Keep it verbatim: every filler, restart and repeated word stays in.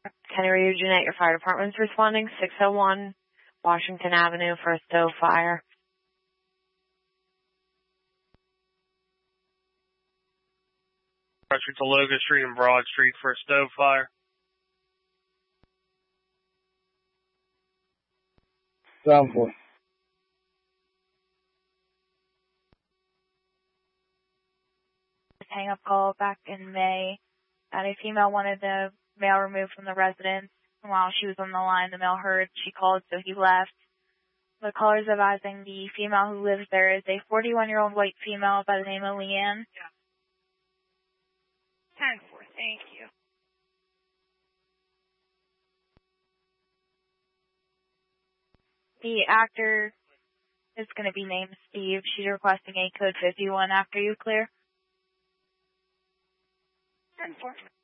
Kenny Reed, Jeanette, your fire department's responding. six oh one Washington Avenue for a stove fire. Pressure to Logan Street and Broad Street for a stove fire. seven four. Hang up call back in May that a female wanted the male removed from the residence. And while she was on the line, the male heard she called, so he left. The caller is advising the female who lives there is a forty-one-year-old white female by the name of Leanne. Yeah. ten four, thank you. The actor is going to be named Steve. She's requesting a code fifty-one after you clear. ten four.